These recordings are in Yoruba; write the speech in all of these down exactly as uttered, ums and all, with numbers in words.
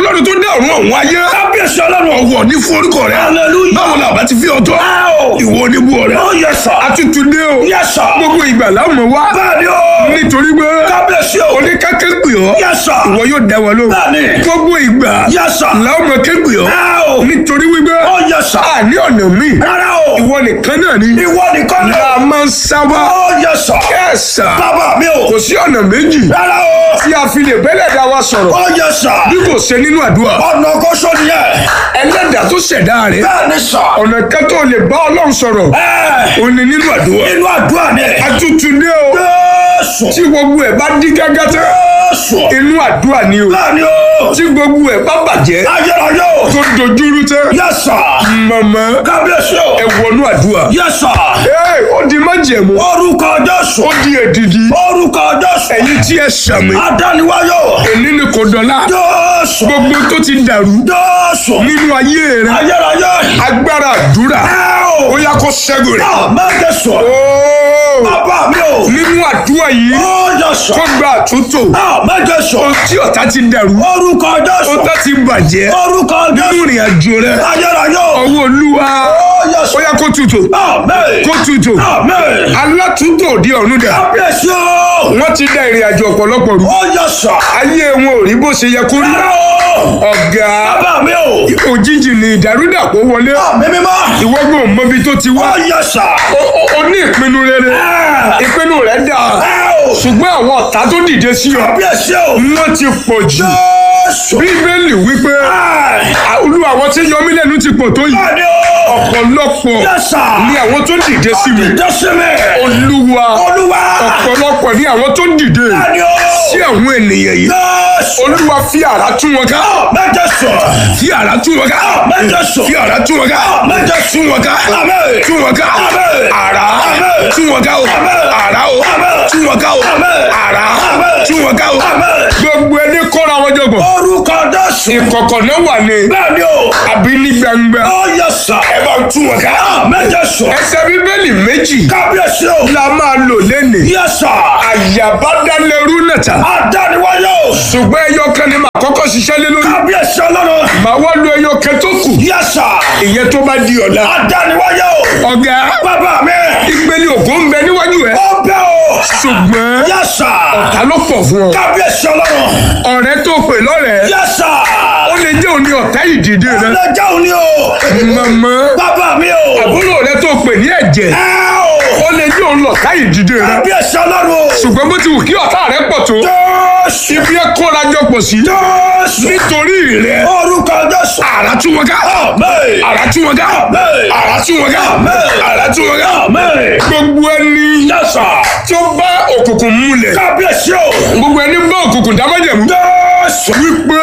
ọlọ́run tó dá ọ̀run ọ̀hún ayé. kábíyèsí ọlọ́run. ọ̀wọ̀ ní fún orúkọ rẹ̀. hallelujah. báwo la bá ti fi ọ̀tọ̀. ẹ o. ìwọ oníbú ọ̀rẹ́. ó yẹ sà. àtútù dé o. yẹ sà. gbogbo ìgbà láwọn wá. bẹ́ẹ̀ni o. nítorí pé kábíyèsí o. oníkẹ́kẹ́ gbì ọ́. yẹ sà. ìwọ yóò dá wọn lóhùn. bẹ́ẹ̀ni. gbogbo ìgbà yẹ sà. láwọn kẹ́gbì ọ́. ẹ o. nítorí wípé ó yẹ sà. a ní ọ̀nà míì. rárá o. ìwọ nìkan náà ni. ìwọ nìkan ni. la máa ń sábà. ó yẹ sà. kẹ́sà. bàbá mi o. kò sí ọ̀nà méjì. rárá o. tí a fi lè bẹ́lẹ̀ dá wa sọ̀rọ̀. ó yẹ sà. bí kò ṣe nínú àdúrà. ọ̀nà kọ́sọ́ nìyẹn. ẹlẹ́dàá tó ṣẹ̀dá rẹ̀. bẹ́ẹ̀ni sà. ọ̀nà kẹ́tọ́ lè bá ọlọ́run sọ̀rọ̀. ẹ. òun ni nínú àdúrà. inú àdúrà ni. àtútù dé o. Jésù. tí gbogbo ẹ̀ bá dí gágá tán. Jésù. inú àdúrà ni o. bẹ́ẹ̀ni o. tí gbogbo ẹ̀ bá bàjẹ́. ayérayé o. tó dojúrú tán. yẹ sà. màmá kábíyèsí o. ẹ wọnú àdúrà. yẹ sà. ee ó di májẹ̀mú. orúkọ Jésù. ó di èdìdì. orúkọ Jésù. ẹ̀yin tí ẹ sàmì. adániwáyé o. èní ni kò dọ̀la. Jésù. gbogbo tó ti dàrú. Jésù. nínú ayé rẹ. ayérayé. agbára àdúrà. ẹ o. ó yá kó ṣẹ́gun rẹ̀. àmín Jésù. Ooo. bàbá mi o. nínú àdúrà yìí. ó Jésù. kó gba àtúntò. àmín Jésù. ohun tí ọ̀tá ti dàrú. orúkọ Jésù. ọ̀tá ti bàjẹ́. orúkọ nínú Jésù. ìrìn àjò rẹ. ayérayé o. ọwọ́ olúwa. ó Jésù. ó yá kó tutù. àmín. kó tutù. àmín. alátúntò òde ọ̀run dà. kábíyèsí o. wọ́n ti dá ìrìn àjò ọ̀pọ̀lọpọ̀ rú. ó Jésù. ayé wọn ò rí bó ṣe yẹ kó rí. rárá o. ọ̀gá bàbá mi o. òjijì ni ìdàrúdàpọ̀ wọlé. àmín mímọ́. ìwọ́gbọ̀n mọ́bi tó ti wá. ó Jésù. O- o- o ní ìpinnu rere. ẹ. ìpinnu rẹ̀ dà. ẹ o. ṣùgbọ́n àwọn ọ̀tá tó dìde sí ọ. kábíyèsí o. wọ́n ti pọ̀ jù. Jésù. bíbélì wípé ẹ. olú àwọn tí yọmí lẹ́nu ti pọ̀ tó yìí. bẹ́ẹ̀ni o. ọ̀pọ̀lọpọ̀ Yes, sir. ni àwọn tó dìde sí mi. dìde sí mi. olúwa Olúwa. ọ̀pọ̀lọpọ̀ ni àwọn tó dìde bẹ́ẹ̀ni o. sí àwọn ènìyàn yìí. Jésù. olúwa fi àrá tú wọn ká. mẹ́jọ sọ. fi àrá tú wọn ká. mẹ́jọ sọ. fi àrá tú wọn ká. mẹ́jọ tú wọn ká. Àmín. tú wọn ká. Àmín. àrá Àmín. tú wọn ká o. Àmín. àrá o. Àmín. tú wọn ká o. Àmín. àrá Àmín. tú wọn ká o. Àmín. gbogbo ẹni kọ́ra wọn jọgbọ̀n. orúkọ Jésù. ìkọ̀kọ̀ náà wà ní. bẹ́ẹ̀ni o. àbí ní gbangba. ó yẹ sà. ẹ bá tú wọn ká. mẹ́jọ sọ. ẹsẹ̀ bíbélì méjì kábíyèsí o. la máa lò lẹ́nìí. yẹ sà. àyàbádálẹ́rú nàta. adániwáyé o. ṣùgbọ́n ẹyọ kan ni màá kọ́kọ́ ṣiṣẹ́ lé lórí. kábíyèsí ọlọ́run. màá wá lo ẹyọ kan tó kù. yẹ sà. ìyẹn tó bá di ọ̀la. adániwáyé o. ọ̀gá bàbá mi. ìpele ògo ń bẹ níwájú ẹ. ó bẹ́ o. ṣùgbọ́n yẹ sà. ọ̀tá ló pọ̀ fún ọ. kábíyèsí ọlọ́run. ọ̀rẹ́ tó pè lọ́rẹ̀ẹ́. yẹ sà. ó lè jẹ́ òní ọ̀tá ìdìde rẹ. ọlọ́jà òní o. màmá bàbá mi o. àbúrò rẹ tó pè ní ẹ̀jẹ̀. ẹ o. ó lè jẹ́ òun lọ̀tá ìdìde rẹ. kábíyèsí ọlọ́run o. ṣùgbọ́n bó ti wù kí ọ̀tá rẹ pọ̀ tó. Jésù. ibi ẹ kóra jọ pọ̀ sí. Jésù. nítorí rẹ. orúkọ Jésù. àrà tú wọn ká. Àmín. àrà tú wọn ká. Àmín. àrà tú wọn ká. Àmín. àrà tú wọn ká. Àmín. gbogbo ẹni Yes, sir. tó bá òkùnkùn múlẹ̀. kábíyèsí o. gbogbo ẹni bá òkùnkùn dámájẹ̀mú. Jésù. wípé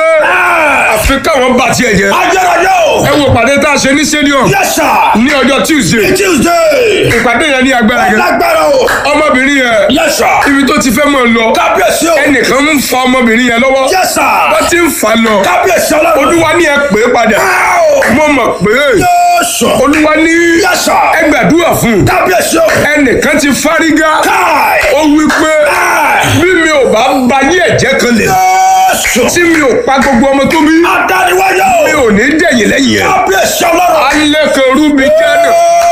àfi káwọn bá tiẹ̀ jẹ́. ajẹ́rọ̀jẹ́ o. ẹ wo ìpàdé tá a ṣe ní stadium Yes, sir. ní ọjọ́ Tuesday. Tuesday. ìpàdé yẹn ní agbára gan. lágbára o. ọmọbìnrin yẹn Yes, sir. ibi tó ti fẹ́ mọ̀ lọ. kábíyèsí o. ẹnìkan ń fa ọmọbìnrin yẹn lọ́wọ́. Yes, sir. wọ́n ti ń fa lọ. kábíyèsí ọlọ́run. olúwa ní ẹ pè é padà. Ow! mo mọ̀ pé Jésù. olúwa ní Yes, sir. ẹ gbàdúrà fún un. kábíyèsí o. ẹnìkan ti fárígá. káì. ó wí pé Káì. bí mi ò bá ba yí ẹ̀jẹ̀ kan lẹ̀ Jésù. tí mi ò pa gbogbo ọmọ tó bí adániwáyé mi o. ò ní dẹ̀yìn lẹ́yìn ẹ̀. kábíyèsí ọlọ́run. alẹ́kẹ̀rú mi jẹ́nà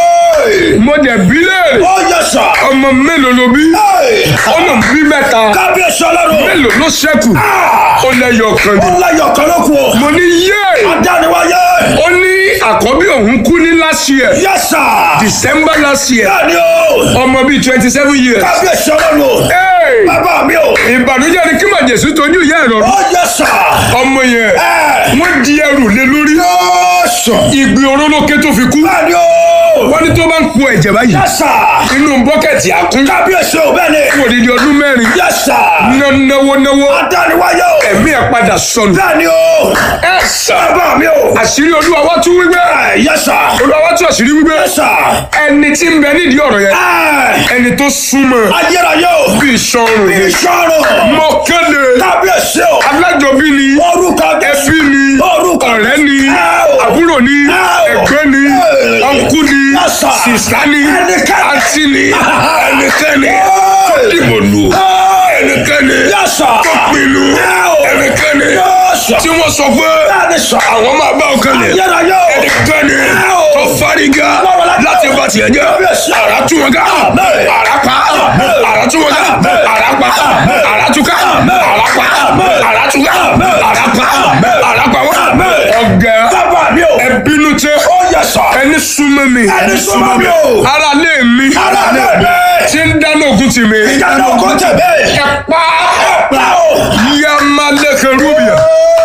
Hey! mo dẹ̀ bí léèrè ó yẹ sà. ọmọ mélòó ló bí Hey! ó lọ bí mẹ́ta kábíyèsí ọlọ́run. mélòó ló ṣẹ́kù ó lẹ́yọ̀ kan ó ní. láyọ̀ kan ló kù o. mo ní yé adániwáyé. ó ní àkọ́bí òun kú ní last year Yes, sir. December last year bẹ́ẹ̀ni o. ọmọ bíi twenty seven years. kábíyèsí ọlọ́run. Hey! bàbá mi o. ìbànújẹ́ ni kí màjèsú tójú ìyá ẹ̀rọ ó yẹ sà. ọmọ yẹn ẹ. wọ́n di ẹrù lé lórí Jésù. ìgbì orólókè tó fi kú bẹ́ẹ̀ni o. wọ́n ní tó bá ń po ẹ̀jẹ̀ báyìí Yes, sir. inú bọ́kẹ̀tì àkún kábíyèsí o bẹ́ẹ̀ni. fún odidi ọdún mẹ́rin Yes, sir. ná náwó náwó adániwáyé o. ẹ̀mí ẹ̀ padà sọnù. bẹ́ẹ̀ni o. ẹ sà bàbá mi o. àṣírí olúwa wá tún wípé ẹ. Yes, sir. olúwa wá tún àṣírí wípé Yes, sir. ẹni tí ń bẹ nídìí ọ̀rọ̀ yẹn ẹ. ẹni tó súnmọ́ ayérayé o. bí ìṣọrùn ni ìṣòro. mo kéde kábíyèsí o. alájọbí ni orúkọ Jésù. ẹbí ni orúkọ ọ̀rẹ́ ni àbúrò ni ẹgbẹ́ ni ọ̀nkú ni sìsá ni àǹtí ni ẹnikẹ́ni tó dìbò lù ẹnikẹ́ni Yes, sir. tó pinnu ẹnikẹ́ni tí wọ́n wọ́n sọ pé Bẹ́ẹ̀ni sọ. àwọn máa bá ọkàn lẹ̀ Ayérayé o. ẹnikẹ́ni tó fárígá láti bá tiẹ̀ jẹ́ àrà tú wọn ká àrà pa àrà tú wọn ká àrà pa àrà tú ká àrà pa àrà tú ká àrà pa àrà pa wọn. ọ̀gá Bàbá mi o. ẹ bínú tẹ́ Ó yẹ sọ. ẹni súnmọ́ mi Ẹni súnmọ́ mi o. ara lé mi Ara lé mi. tí ń dáná ogun tì mí Ìdáná ọkọ tẹ̀lé. ẹ pa Pa o. yamalẹ́kẹ̀ rúbìà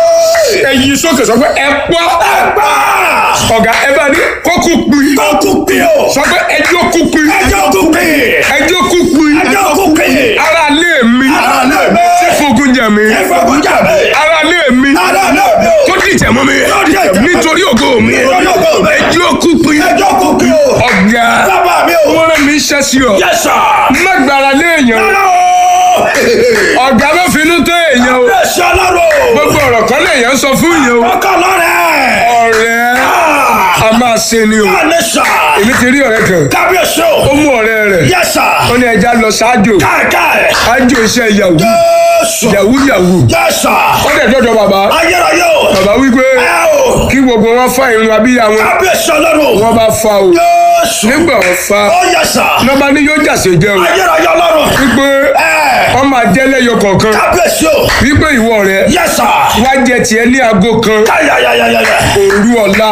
ẹ̀yìn sókè sọ pé ẹ pa Pa. ọ̀gá ẹ bá ní kókó pin Kọ́kú pín o. sọ pé ẹjọ́ kú pin Ẹjọ́ kú pín. ẹjọ́ kú pin Ẹjọ́ kú pín. ara lé mi Ara lé mi. tí fogun jà mí Ìfọ̀kún jà mí. ara lé mi Ara lé mi o. tó dìtẹ̀ mọ́ mi Tó dìtẹ̀ mọ́ mi. nítorí ògo mi Nítorí ògo mi. ẹjọ́ kú pin Ẹjọ́ kú pín o. ọ̀gá Bàbá mi o. wọ́n rán mi iṣẹ́ sí ọ Yes sir. má gbára lé èèyàn Rárá o. ọ̀gá ló finú tó èèyàn o Bẹ́ẹ̀ ṣe ọlọ́run. gbogbo ọ̀rọ̀ kan lè yẹn sọ fún yẹn o Ọkọ lọ́rẹ̀. ọ̀rẹ́ a máa ṣe ni o Bẹ́ẹ̀ni sọ. èmi ti rí ọ̀rẹ́ kan Kábíyèsí o. ó mú ọ̀rẹ́ rẹ̀ Yes sir. ó ní ẹja lọ ṣáájò Káàkáì. ṣáájò iṣẹ́ yahoo Jésù. yahoo yahoo Yes sir. ó dẹ̀ dọ́dọ̀ bàbá Ayérayé o. bàbá wípé Ẹ o. kí gbogbo wọn fa irun abíyá wọn Kábíyèsí ọlọ́run. wọn bá fa o Jésù. nígbà wọn fa Ó yẹ sà. lọ́ba ní yóò jàsè jẹ́ o Ayérayé ọlọ́run. wípé Ẹ. wọ́n máa jẹ́ lẹ́yọ kọ̀ọ̀kan Kábíyèsí o. wípé ìwọ rẹ̀ Yes sir. wá jẹ tiẹ̀ ní aago kan Káyàyàyàyà. òru ọ̀la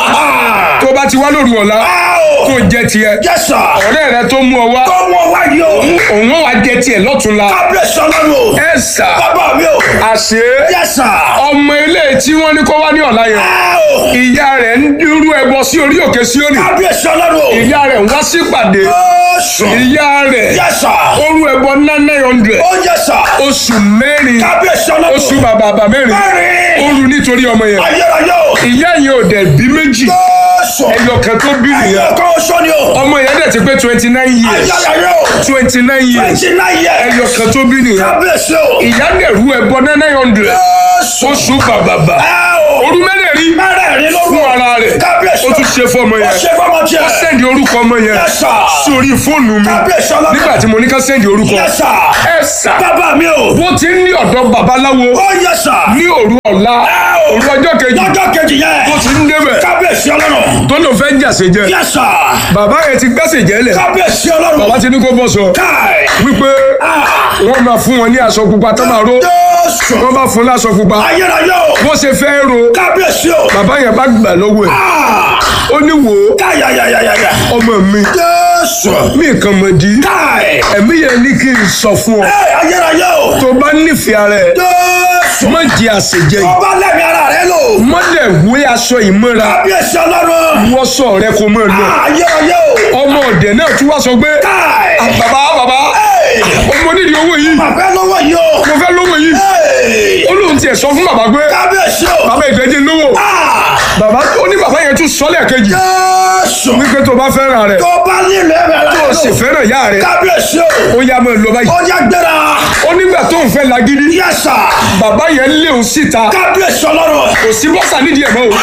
tó bá ti wá lóru ọ̀la Ẹ kó o. jẹ tiẹ̀ Yes sir. ọ̀rẹ́ rẹ tó mú ọ wá Kọ́ mọ wáyé o. òun ó wá jẹ tiẹ̀ lọ́túnla Kábíyèsí ọlọ́run o. ẹ sà Bàbá mi o. àṣé Yes sir. ọmọ ilé tí wọ́n ní kó wá ní ọ̀la yẹn Ẹ o. ìyá rẹ̀ ń dúró ẹbọ sí orí òkè Síónì Kábíyèsí ọlọ́run o. ìyá rẹ̀ ń wá sípàdé Jésù. ìyá rẹ̀ Yes sir. ó rú ẹbọ nine hundred Ó yẹ sà. oṣù mẹ́rin Kábíyèsí ọlọ́run. oṣù bàbà bàbà mẹ́rin Mẹ́rin. ó rú nítorí ọmọ yẹn Ayérayé o. ìyá yẹn ò dẹ̀ bí méjì Jésù. ẹyọ kan tó bí nìyẹn Ẹyọ kan oṣù ni o. ọmọ yẹn dẹ̀ ti pé twenty nine years Ayérayé o. twenty nine years Twenty nine years. ẹyọ kan tó bí nìyẹn Kábíyèsí o. ìyá dẹ̀ rú ẹbọ nine hundred Jésù. oṣù bàbàbà Ẹ o. orú mẹ́rẹ̀ẹ̀rin Mẹ́rẹ̀ẹ̀rin ló fún ara rẹ̀ Kábíyèsí ó o. tún ṣe fọmọ Ó yẹn ṣe fọmọ tiẹ̀. sẹ́ndì orúkọ ọmọ yẹn Yes sir. sórí fóònù mi Kábíyèsí ọlọ́run. nígbà tí mo ní ká sẹ́ndì orúkọ Yes sir. ẹ sà Bàbá mi o. bó ti ń ní ọ̀dọ̀ babaláwo Ó yẹ sà. ní òru ọ̀la o. òru ọjọ́ kejì Lọ́jọ́ kejì yẹn. bó ti ń débẹ̀ Kábíyèsí ọlọ́run. tó lò fẹ́ jàsè jẹ Yes sir. bàbá yẹn ti gbẹ́sẹ̀ jẹ́lẹ̀ Kábíyèsí ọlọ́run. bàbá ti ní kó bọ́ sọ Káì. wípé wọ́n máa fún wọn ní aṣọ pupa tó máa ró Jésù. wọ́n bá fún láṣọ pupa Ayérayé o. bó ṣe fẹ́ ro Kábíyèsí o. bàbá yẹn bá gbà lọ́wọ́ ẹ̀ Ah. ó ní wò ó Káyàyàyàyà. ọmọ mi Jésù. mí nǹkan mọ̀ di Káì. ẹ̀mí yẹn ní kí n sọ fún ọ Ẹ ayérayé o. tó bá nífẹ̀ẹ́ ara ẹ̀ Jésù. má jẹ àṣejẹ yìí Ọba lẹ́mí ara rẹ lò. má dẹ̀ wé aṣọ ìmúra Kábíyèsí ọlọ́run. wọ́sọ̀ rẹ kó mọ̀ lọ Ayérayé o. ọmọ ọ̀dẹ̀ náà tún wá sọ pé Káì. "Ah, bàbá bàbá Ẹ. ọmọ nídìí owó yìí Bàbá lọ́wọ́ yìí o. mo fẹ́ lówó yìí Ẹ. ó lóun tiẹ̀ sọ fún bàbá pé Kábíyèsí o. bàbá ìdẹ́jẹ́ lówó Ah. bàbá ó ní bàbá yẹn tún sọ lẹ́ẹ̀kejì Jésù. wípé tó bá fẹ́ràn rẹ̀ Tó bá nílò ẹ̀rẹ̀ rẹ tó lò. sì fẹ́ràn ìyá rẹ̀ Kábíyèsí o. ó yá mọ́ ẹ lọ báyìí Ó yá gbéra. ó nígbà tó ń fẹ́ lagídí Yes sir. bàbá yẹn léun síta Kábíyèsí ọlọ́run. kò sí bọ́sà nídìí ẹ̀ mọ́ o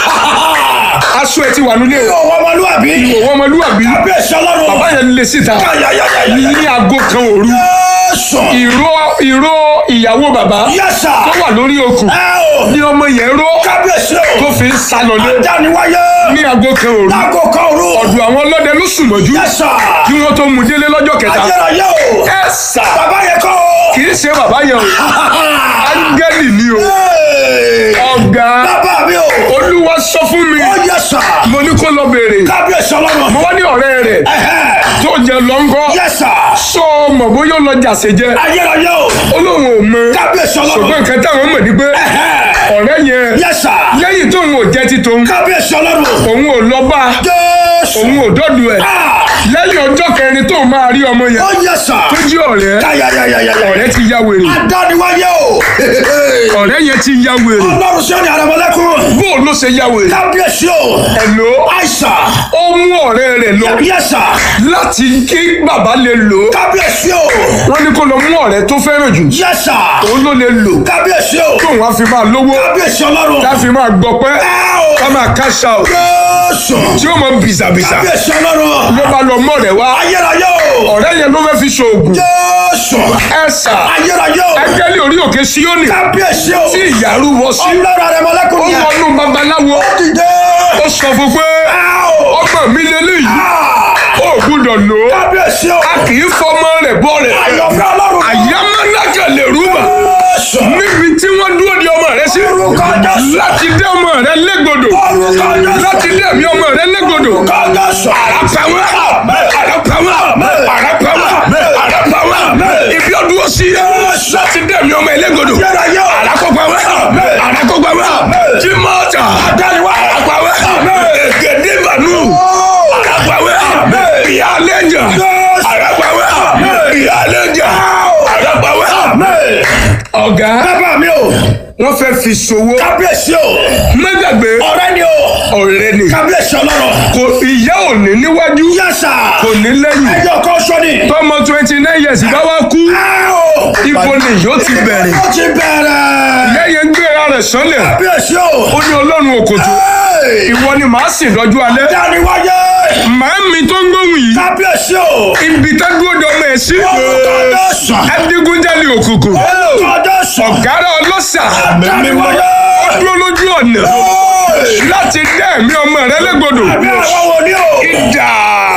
aṣọ ẹ̀ ti wà nílé o Ìwọ ọmọlúwàbí. òwò ọmọlúwàbí Kábíyèsí ọlọ́run. bàbá yẹn lé síta Káyàyàyàyà. ní aago kan òru Jésù. ìró ìró ìyàwó bàbá Yes sir. tó wà lórí okùn Ẹ o. ní ọmọ yẹn ró Kábíyèsí o. tó fi ń sá lọlé Adániwáyé. ní aago kan òru Lágò kan òru. ọ̀dọ̀ àwọn ọlọ́dẹ ló sùn mọ́jú Yes sir. kí wọ́n tó mú délé lọ́jọ́ kẹta Ayérayé o. ẹ sà Bàbá yẹn kọ́ o. kì í ṣe bàbá yẹn o áńgẹ́lì ni o Hey. ọ̀gá Bàbá mi o. olúwa sọ fún mi Ó yẹ sà. mo ní kó lọ béèrè Kábíyèsí ọlọ́run. mo wá ní ọ̀rẹ́ rẹ̀ Ẹ̀hẹ́. tó jẹ lọ́ngọ́ Yes sir. sọ mọ̀ bóyá ó lọ jàsè jẹ Ayérayé o. ó lóun ò mọ Kábíyèsí ṣùgbọ́n ọlọ́run. nǹkan táwọn mọ̀ ní pé Ẹ̀hẹ́. ọ̀rẹ́ yẹn Yes sir. lẹ́yìn tóun ò jẹ́ ti tóun Kábíyèsí ọlọ́run. òun ò lọ bá Jésù. òun ò dọ́dọ̀ ẹ̀ Ah. lẹ́yìn ọjọ́ kẹrin tóun máa rí ọmọ yẹn Ó yẹ sà. tó jí ọ̀rẹ́ Káyàyàyàyà. ọ̀rẹ́ ti ya wèrè Adániwáyé o. ọ̀rẹ́ yẹn ti ya wèrè Ọlọ́run ṣe ní àrẹ̀mọ́lẹ́kùn. bó ló ṣe ya wèrè Kábíyèsí o. ẹ̀lò Àìsà. ó mú ọ̀rẹ́ rẹ̀ lọ Yes sir. láti kí bàbá lè lò ó Kábíyèsí o. wọ́n ní kó lọ mú ọ̀rẹ́ tó fẹ́ràn jù Yes sir. òun ló lè lò Kábíyèsí o. tóun á fi máa lówó Kábíyèsí ọlọ́run. ká fi máa gbọpẹ́ Ẹ o. ká máa káṣá o Jésù. tí ó mọ bìsàbìsà Kábíyèsí ọlọ́run. ló bá lọ mọ́ ọ̀rẹ́ wá Ayérayé o. ọ̀rẹ́ yẹn ló fẹ́ fi ṣoògùn Jésù. ẹ̀sà Ayérayé o. ẹgbẹ́lì orí òkè òkè Síónì kábíyèsí o. tí ìyá rúbọ sí. ọlọ́run rẹ̀ ó mọ́lẹ́kùn yẹn. wọnú babaláwo. ó dìde. ó sọ fún pé ọmọ mi lélẹ́yìí ó gbúdọ̀ lò ó. kábíyèsí o. a kì í fọmọ rẹ̀ bọ́ rẹ̀. àyọ̀fẹ́ ọlọ́run. àyámánájà lè rúbà níbi tí wọ́n dúró di ọmọ rẹ̀ sí. orúkọ Jésù. láti dé ọmọ rẹ̀ légbodò. orúkọ Jésù. láti dé ẹ̀mí ọmọ rẹ̀ légbodò. orúkọ Jésù. àràpàwọ́ àràpàwọ́ àràpàwọ́ àràpàwọ́ ibi ọdún òsì láti dé ẹ̀mí ọmọ ẹlẹ́gbodò. àràkọ́pàwọ́ àràkọ́pàwọ́ jimọ́ta àràpàwọ́ gèdèbànú àràpàwọ́ ìyálẹ́jà àràpàwọ́ ìyálẹ́jà àràpàwọ́. ọ̀gá bàbá mi o. wọ́n fẹ́ fi ṣòwò. kábíyèsí o. mẹ́gbàgbé ọ̀rẹ́ ni o. ọ̀rẹ́ ni. kábíyèsí ọlọ́run. kò ìyá ò ní níwájú. yẹ́sà. kò ní lẹ́yìn. ẹjọ́ kan sọ́ni. tọmọ twenty nine years bá wá kú. ibo ni yóò ti bẹ̀rẹ̀. ó ti bẹ̀rẹ̀. ìyá yẹn gbéra rẹ̀ sọ́lẹ̀. kábíyèsí o. ó ní ọlọ́run òkòtó. ìwọ ni màá sìn lọ́jọ́ alẹ́. dání wáyé. màá mi tó ń gbóhùn yìí. kábíyèsí o. ibi tá dúró dọ́mọ ẹ̀ sí. adigunjalè òkùnkùn. ọ̀gára ọlọ́ṣà. dání wáyé. ó dúró lójú ọ̀nà. láti dá ẹ̀mí ọmọ rẹ̀ légbodò. àbí àwọn wo ni o. ìdá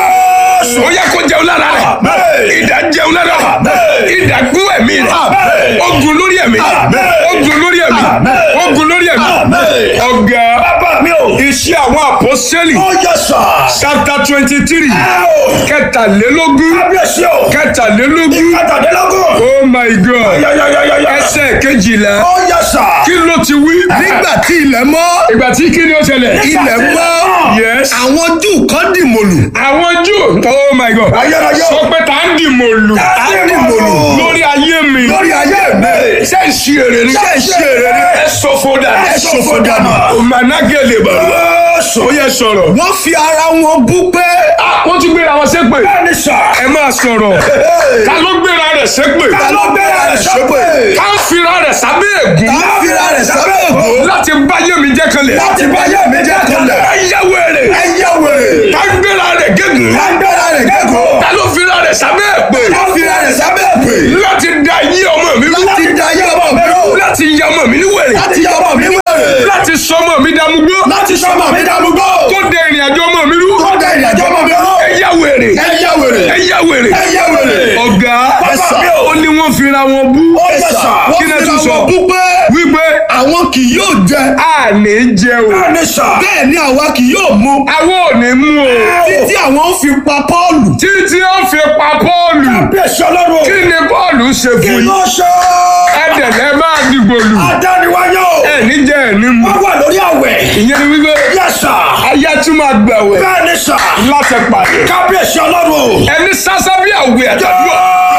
ó yẹ kó jẹun lára rẹ̀. ìdá jẹun lára rẹ̀. ìdá gún ẹ̀mí rẹ̀. ogun lórí ẹ̀mí. ogun lórí ẹ̀mí. ogun lórí ẹ̀mí. ọ̀gá bàbá mi o. iṣẹ́ àwọn àpọ́sẹ́lì. ó yẹ sà. chapter twenty three kẹtàlélógún kábíyèsí o. kẹtàlélógún kẹtàdínlógún. oh my god yáyáyáyáyá. ẹsẹ̀ kejìlá ó yẹ sà. kí ló ti wí. nígbà tí ilẹ̀ mọ́ ìgbà tí kí ni ó ṣẹlẹ̀. ilẹ̀ mọ́ yes àwọn Júù kan dìmọ̀lù àwọn Júù oh my god ayérayé. sọ pé tá ń dìmọ̀lù tá ń dìmọ̀lù. lórí ayé mi lórí ayé mi. ṣé ń ṣe èrè ni ṣé ń ṣe èrè ni. ẹ sọfọ dànù ẹ sọfọ dànù. òmànàgẹlẹ bàbá ó yẹ sọ̀rọ̀. wọ́n fi ara wọn bú pé wọ́n tún gbéra wọn ṣépè. bẹ́ẹ̀ni sà. ẹ máa sọ̀rọ̀ ká ló gbéra rẹ̀ ṣépè. ta ló bẹ̀rẹ̀ rẹ̀ sọ́pẹ̀. ká ń fira rẹ̀ sábẹ́ ègún. ká fira rẹ̀ sábẹ́ ògùn. láti báyé mi jẹ́ kanlẹ̀. láti bá yé mi jẹ́ kanlẹ̀. ẹ yẹ wẹ̀rẹ̀. ẹ yẹ wèrè. ká gbéra rẹ̀ gégùn. ká gbéra rẹ̀ gẹ́gùn. ká ló fira rẹ̀ sábẹ́ èpè. ká fira rẹ̀ sábẹ́ èpè. láti da yé ọmọ mi rú. láti da yé ọmọ mi rú. láti yẹ ọmọ mi ní wẹ̀rẹ̀. láti yẹ ọmọ mi wèrè. láti sọ ọmọ mi dàmúgbó. láti sọmọ mi dàmúgbò. tó dẹ ìrìn àjò ọmọ mi rú. tó dẹ ìrìnàjò ọmọ mi rú. ẹ yẹ wẹ̀rẹ̀. ẹ yẹ wèrè. ẹ yẹ wẹ̀rẹ̀. ẹ yẹ wèrè. ọ̀gá Bàbá mi o. ó ní wọ́n fira wọn bú. ó yẹ sà. kí ni ẹ tún wọ́n fi sọ. ara wọn bú pé wípé àwọn kì yóò jẹ a ní jẹ o. bẹ́ẹ̀ni sà. bẹ́ẹ̀ ni àwa kì yóò mu àwọn ò ní mú o. títí àwọn ó fi pa Pọ́ọ̀lù. títí ó fi pa Pọ́ọ̀lù. bẹ́ẹ̀sì ọlọ́run. kí ni Pọ́ọ̀lù ṣe kí fún yín. ló ṣe. ẹ̀dẹ̀lẹ̀ máa dìgbò lù. adániwáyé o. ẹ̀ ní jẹ́ ẹ̀ ní mu. wọ́n wà lórí àwẹ̀. ìyẹn ni wípé yẹ sà. ayé tún máa gbẹ̀wẹ̀ bẹ́ẹ̀ni sà. láti pàdé. kábíyèsí ọlọ́run o. ẹni sásá bí àwẹ̀ àtàdúrà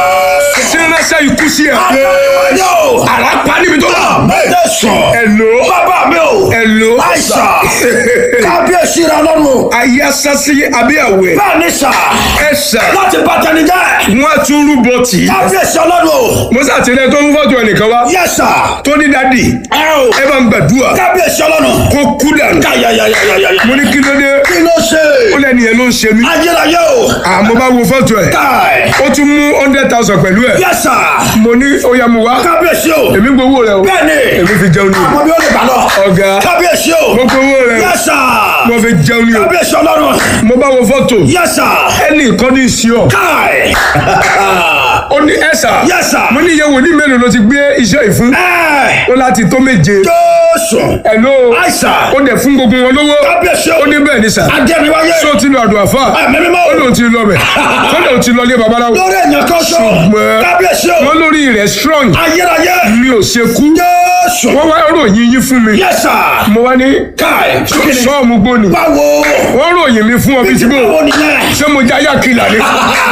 tí ń ránṣẹ́ ikú sí ẹ̀. adániwáyé o. àrà pa níbi tó wà. mẹ́tẹ̀sán. ẹ̀lò bàbá mi o. ẹ̀lò àìsà. kábíyèsí ọlọ́run o. ayé sásí àbí àwẹ̀ bẹ́ẹ̀ni sà. ẹ̀sà láti bàtẹ́ni jẹ́. wọ́n á tún rúbọ tì í. kábíyèsí ọlọ́run o. mo sàtìlẹ́ tó ń fọ́tò ẹnìkan wá yẹ sà. tó ní dádì ẹ o. ẹ bá ń gbàdúrà kábíyèsí ọlọ́run. kó kú dànù. yáyáyáyáyáyá. mo ní kí ló dé kí ló ṣe. ó lẹ́ni yẹn ló ń ṣe mí. ayérayé o. àmọ́ bá wo fọ́tò ẹ̀ káì. ó tún mú hundred thousand pẹ̀lú ẹ̀. yẹ sà. mo ní ó yá mu wá kábíyèsí o. èmi gbowó rẹ o bẹ́ẹ̀ni. èmi fi jẹun ní o. àmọ́ bí ó lè gbà lọ. ọ̀gá kábíyèsí o. mo gbowó rẹ o yẹ sà. mo fi jẹun ní o. kábíyèsí ọlọ́run. mo bá wo fọ́tò yẹ sà. ẹnì kan ní ìṣe ọ. káì. ó ní ẹ sà yẹ sà. mo ní iye wòlíì mélòó ló ti gbé iṣẹ́ yìí fún. ẹ. ó láti tó méje. jésù. ẹ̀ló àìsà. ó dẹ̀ fún gbogbo wọn lówó. kábíyèsí o. ó ní bẹ́ẹ̀ ni sà. adẹ́niwáyé. ṣé o ti lọ àdùn àfà. ẹ̀mí mímọ́. ó lóun ti lọ bẹ̀. ó lóun ti lọ ilé babaláwo. lórí èèyàn kan sọ. ṣùgbọ́n kábíyèsí o. wọ́n lórí rẹ̀ strong ayérayé. mi ò ṣe kú. jésù. wọ́n wá ròyìn yín fún mi. yẹ sà. mo wá ní káì. sọ́ọ̀mù gbóni. báwo. wọ́n ròyìn mi fún ọ bí ti bò. báwo nìyẹn. ṣé mo jẹ́ ayákìlà ni.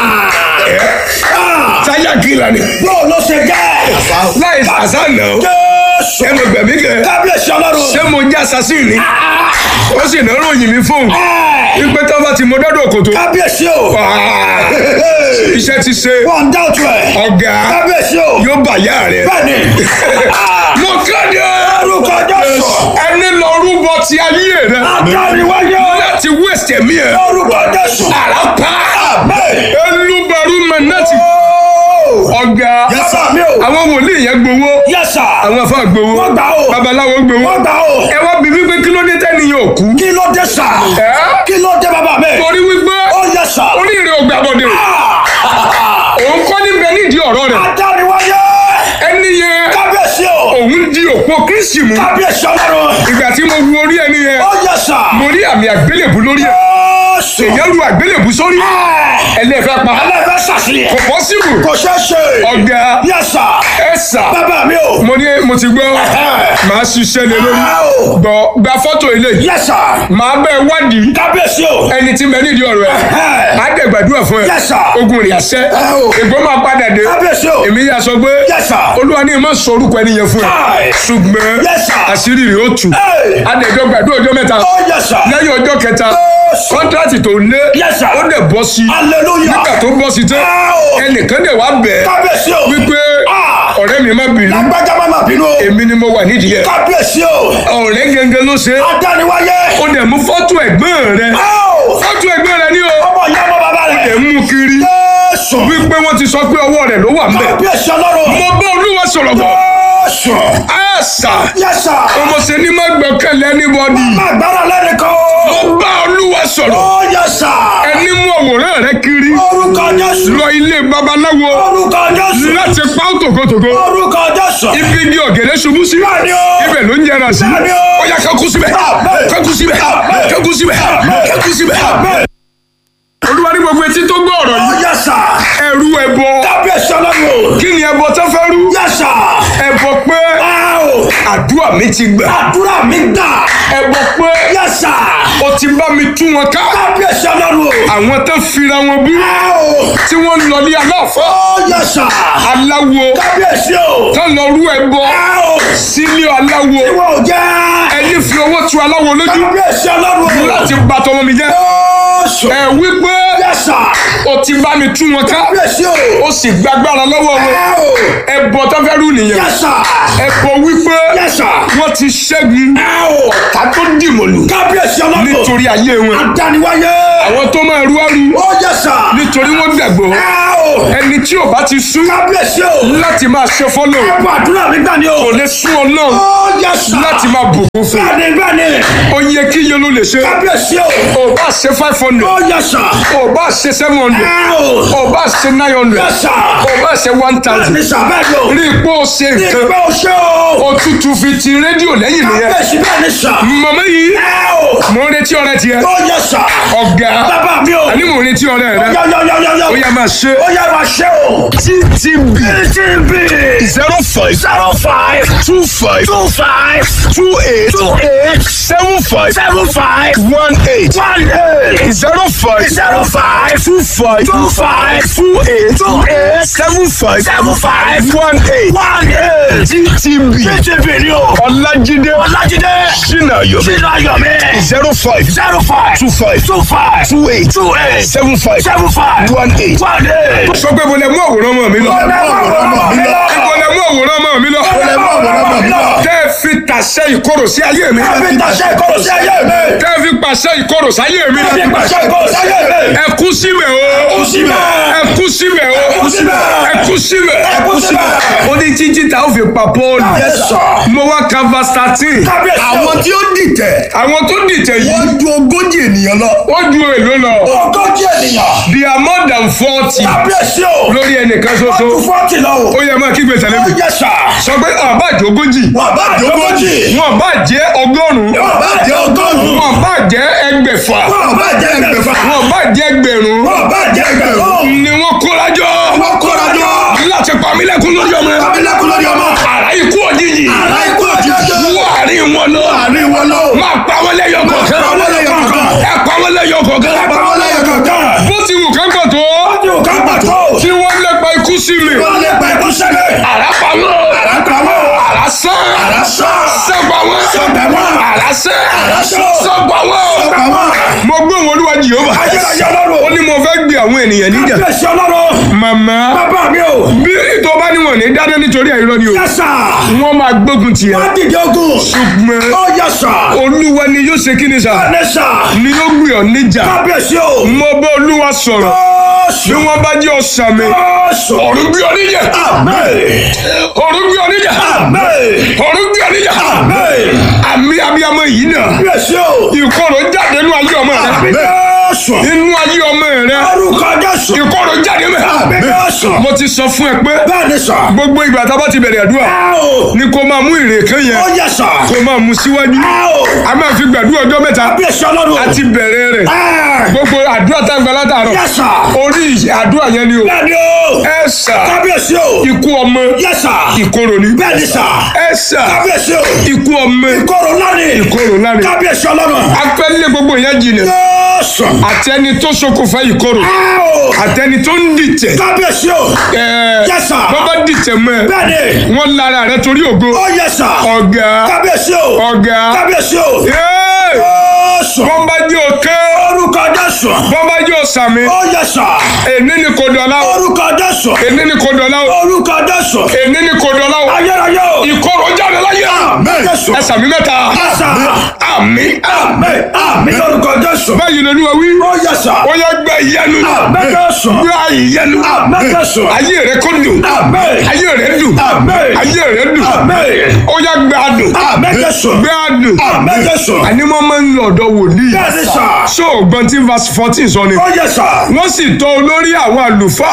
sáyákìlà ni. bó ló ṣe jẹ́. láì sàṣà náà. jésù. ẹ mọ̀ gbẹ̀mí kẹ́. kábíyèsí ọlọ́run. ṣé mo jẹ́ assassin ni. ó sì náà ròyìn mi fóun. wípé tó bá ti mọ dọ́dọ̀ kòtò. kábíyèsí o. iṣẹ́ ti ṣe. wọ́n dá òtún ẹ̀. ọ̀gá kábíyèsí o. yóò bà yá rẹ̀. bẹ́ẹ̀ni. mo kéde. orúkọ jésù. ẹni lọ rúbọ ti ayé rẹ. adániwáyé. láti wẹ̀sẹ̀ mi ẹ̀. orúkọ jésù. àràpá. àmín. elúbarú mẹ́nẹ́tì. ọ̀gá Yes, sir. Mi o. àwọn wòlíì yẹn gbowó Yes, sir. àwọn afá gbowó Wọ́n gbà o. babaláwo gbowó Wọ́n gbà o. ẹ wá bí wípé kí ló dé tẹ́niyàn ò kú Kí ló dé sà? ẹ́ Kí ló dé bàbá mi? torí wípé Ó yẹ sà. oníire ò gbàbọ̀dé òun kọ́ níbẹ̀ nídìí ọ̀rọ̀ rẹ̀ Adániwáyé. ẹni yẹn Kábíyèsí o. òun di òpó Kristi mú Kábíyèsí ọlọ́run. ìgbà tí mo wo orí ẹni yẹn Ó yẹ sà. mo rí àmì àgbélébù lórí ẹ̀ Jésù. èyàn lu àgbélébù sórí ẹlẹ́fẹ́ pa Ẹlẹ́fẹ́ ṣàṣeyẹ. kò pọ́sibù Kò ṣeé ṣe. ọ̀gá Yẹ sà. ẹ sà Bàbá mi o. mo ní mo ti gbọ́ màá ṣiṣẹ́ lé lórí gbọ́ gba fọ́tò ilé yìí Yẹ sà. màá bẹ́ẹ̀ wádìí Kábíyèsí o. ẹni tí mẹ nídìí ọ̀rọ̀ ẹ̀ á dẹ̀ gbàdúrà fún ẹ Yes, sir. ogun rẹ̀ àṣẹ o. ègbó máa padà dé Kábíyèsí o. èmi yà sọ pé Yes, sir. olúwa ní ìmọ̀ sọ orúkọ ẹni yẹn fún ẹ Aye. ṣùgbọ́n Yes, sir. àṣírí rẹ̀ ó tù Hey. adẹ̀jọ́ gbàdúrà ọjọ́ mẹ́ta Ó yẹ sà. lẹ́yìn ọjọ́ kẹta Yes. kọ́ńtrátì tó lé Yes, sir. ó dẹ̀ bọ́ sí Hallelujah. nígbà tó bọ́ sí tán Oh. ẹnìkan dẹ̀ wá bẹ̀ Kábíyèsí o. wípé Ah. ọ̀rẹ́ mi má bínú Lágbájá má má bínú o. èmi ni mo wà nídìí ẹ̀ Kábíyèsí o. ọ̀rẹ́ gẹ́gẹ́ ló ṣe Adániwáyé. ó dẹ̀ mú fọ́tò ẹ̀gbọ́n rẹ̀ Ó. fọ́tò ẹ̀gbọ́n rẹ̀ ní o Ọmọ ìyá ọmọ bàbá rẹ̀. ẹ̀ mú kiri Jésù. wípé wọ́n ti sọ pé ọwọ́ rẹ̀ ló wà ń bẹ̀ Kábíyèsí ọlọ́run. mo bá olúwa sọ̀rọ̀ bọ̀ Jésù. àṣà Yẹ sà. ọmọ ṣe ní má gbẹ́kẹ̀lé anybody Má gbára lẹ́nìkan o. mo bá olúwa sọ̀rọ̀ Ó yẹ sà. ẹni mú àwòrán rẹ̀ kiri Orúkọ Jésù. lọ ilé babaláwo Orúkọ Jésù. láti pa ó tòkótòkó Orúkọ Jésù. ibi igi ọ̀gẹ̀dẹ̀ ṣubú sí Bẹ́ẹ̀ni o. ibẹ̀ ló ń jẹrà sí Bẹ́ẹ̀ni o. ó yá kankú síbẹ̀ Àmín. kankú síbẹ̀ Àmín. kankú síbẹ̀ Àmín. kankú síbẹ̀. Àmín. olúwa ní gbogbo etí tó gbọ́ ọ̀rọ̀ Ó yìí yẹ sà. ẹrú ẹbọ Kábíyèsí ọlọ́run. kí ni ẹbọ tó fẹ́ rú Yẹ sà. ẹbọ pé Áò. àdúrà mi ti gbà Àdúrà mi gbà. ẹbọ pé Yẹ sà. o ti bá mi tú wọn ká Kábíyèsí ọlọ́run. àwọn tó fira wọn bú Áò. tí wọ́n ń lọ ní aláàfọ́ Ó yẹ sà. aláwo Kábíyèsí o. tó lọ rú ẹbọ Áò. sílé aláwo Ìwọ ò jẹ́. ẹni fi owó tu aláwo lójú Kábíyèsí ọlọ́run. láti bà tọmọ mi jẹ́ Jésù. ẹ wípé Yẹ sà. o ti bá mi tú wọn ká Kábíyèsí o. o sì gbàgbára lọ́wọ́ wọn Áò. ẹbọ tó fẹ́ rú nìyẹn Yẹ sà. ẹbọ wípé Yẹ sà. wọ́n ti ṣẹ́gun Áò. ọ̀tá tó dìmọ̀lù Kábíyèsí ọlọ́run. nítorí ayé wọn Adániwáyé. àwọn tó máa rú àrú Ó yẹ sà. nítorí wọ́n gbàgbọ́ Áò. ẹni tí ò bá ti sún Kábíyèsí o. láti máa ṣe fọ́lọ̀ Ẹ̀bùn àdúrà mi gbà ni o. kò lè sún ọ náà Ó yẹ sà. láti máa bùkún fún Bẹ́ẹ̀ni bẹ́ẹ̀ni. ó yẹ kí iye ló lè ṣe Kábíyèsí o. ò bá ṣe five hundred Ó yẹ sà. ò bá ṣe seven hundred Áò. ò bá ṣe nine hundred Yẹ sà. ò bá ṣe one thousand Bẹ́ẹ̀ni sà bẹ́ẹ̀ni o. rí ipò ṣe nǹkan Ìgbẹ́ o ṣe o. òtútù fi ti rédíò lẹ́yìn nìyẹn Kábíyèsí bẹ́ẹ̀ni sà. màmá yìí Áò. mò ń retí ọ̀rẹ́ tiẹ̀ Ó yẹ sà. ọ̀gá Bàbá mi o. àní mò ń retí ọ̀rẹ́ rẹ Yọ̀yọ̀yọ̀yọ̀. ó yá máa ṣe Ó yẹ máa ṣe o. T T B T B. zero five Zero five. two five Two five. two eight Two eight. seven five Seven five. one eight One eight. zero five Zero five. two five Two five. two eight Two eight. seven five Seven five. one eight One eight. T T B T B ni o. Ọlájídé Ọlájídé. Ṣínàyọ̀ Sínú ayọ̀ mi. zero five Zero five. two five Two five. two eight Two eight. seven five Seven five. one eight. One eight. sọ pé mo lè mú àwòrán mọ́ mi lọ. Mo lè mú àwòrán mọ́ mi lọ. mo lè mú àwòrán mọ́ mi lọ. Mo lè mú àwòrán mọ́ mi lọ. tẹ́ ẹ fi tàṣẹ ìkorò sí ayé mi. Kábí tàṣẹ ìkorò sí ayé mi. tẹ́ ẹ fi pàṣẹ ìkorò sí ayé mi. Kábí pàṣẹ ìkorò sí ayé mi. ẹ kú síbẹ̀ o. Kú síbẹ̀. ẹ kú síbẹ̀ o. Ẹ kú síbẹ̀. ẹ kú síbẹ̀. Ẹ kú síbẹ̀. ó ní títí tá a ó fi pa Pọ́ọ̀lù. Yes, sir. mo wá ka verse thirteen. Kábíyèsí o. àwọn tí ó dìtẹ̀ àwọn tó dìtẹ̀ yìí wọ́n ju ogójì ènìyàn lọ. wọ́n ju èlò lọ. Ogójì ènìyàn. they are more than forty Kábíyèsí o. lórí ẹnìkan Wọ́n ṣoṣo. tún fọ́ọ̀tì lọ o. ó yẹ máa kígbe tẹ̀lé mi. Yes, sir. sọ pé àbá àjẹ́ ogójì. Wọ́n bá jẹ́ ogójì. wọn bá jẹ́ ọgọ́rùn-ún. Wọ́n bá jẹ́ ọgọ́rùn-ún. wọn bá jẹ́ ẹgbẹ̀fà. Wọ́n bá jẹ́ ẹgbẹ̀fà. wọn bá jẹ́ ẹgbẹ̀rún. Wọ́n bá jẹ́ ẹgbẹ̀rún. ni wọ́n kóra jọ. Wọ́n kóra jọ. láti pa mí lẹ́kún lórí ọmọ. Abilékun lórí ọmọ. àrà ikú òjijì. Àrá ikú òjijì. wọ àárín wọn lọ. Àárín wọn lọ. máa pa wọn lẹ́yọ kọ̀ọ̀kan. pa wọ́n lẹ́yọ kọ̀ọ̀kan. ẹ pa wọn lẹ́yọ kọ̀ọ̀kan. Ẹ pa wọ́n lẹ́yọ kọ̀ọ̀kan. bó ti wù kán pọ̀ tó. Wọ́n ti ò ká pàtó. tí wọ́n lépa ikú sí mi. Wọ́n lè pa ikú sẹ́lẹ̀. àrà pa wọn. Àrá pa wọ́n. àrà sán. Àrá sán. sọ́gbà wọn. Sọ́gbà wọn. àrà sán. Àrá sán. sọ́gbà wọn. Sọ́gbà wọn. mo gbé wọn olúwa Jèhófà. Ayérayé Ọlọ́run. ó ní mo fẹ́ gbé àwọn ènìyàn níjà. Kábíyèsí Ọlọ́run. màmá Bàbá mi o. bí tó bá níwọ̀n ní dáná nítorí àìrọ́ ni o. Yes, sir. wọ́n máa gbógun tiẹ̀. Wọ́n dìde ogun. ṣùgbọ́n Ó yẹ sà. olúwa ni yóò ṣe kíni sà Ní sà. ni yóò gbé ọ níjà. Kábíyèsí o. mo bá olúwa sọ̀rọ̀ Ó bí wọ́n bá jẹ́ ọ̀sán mi ọ̀run gbé ọ níjà ọ̀run gbé ọ níjà ọ̀run gbé ọ níjà àmì abiyamọ yìí náà ìkorò jáde nínú ayé ọmọ rẹ nínú ayé ọmọ rẹ ìkorò jáde mẹ́. mo ti sọ fún ẹ pé gbogbo ìgbà tá a bá ti bẹ̀rẹ̀ àdúrà ni kò máa mú ìrèké yẹn kò máa mú síwájú a máa fi gbàdúrà ọjọ́ mẹ́ta a ti bẹ̀rẹ̀ rẹ̀ gbogbo àdúrà tá a gbà látàárọ̀ orí àdúrà yẹn ni o ẹ sà ikú ọmọ ìkorò ni ẹ sà ikú ọmọ ìkorò láre apẹ́lẹ́ gbogbo yẹn jìnnà àtẹni tó ṣokùnfà ìkorò àtẹni tó ń dìtẹ̀ bọ́ bá dìtẹ̀ mọ́ ẹ wọ́n lára rẹ torí ògo ọ̀gá ọ̀gá bọ́ bá jẹ́ òkè bọ́ bá jẹ́ òsàmì èní ni kò dọ̀lá èní ni kò dọ̀lá èní ni kò dọ̀lá ìkorò jáde láyé ẹsàmì mẹ́ta àmì báyìí lórí wa wí ó yẹ gbẹ ìyanu gbẹ ìyanu ayé rẹ kò dùn ayé rẹ dùn ayé rẹ dùn ó yẹ gbẹ adùn gbẹ adùn àní mo máa ń lọ ọ̀dọ̀ wòlíì so gbọ́n tí verse fourteen sọ ni wọ́n sì tọ̀ olórí àwọn àlùfáà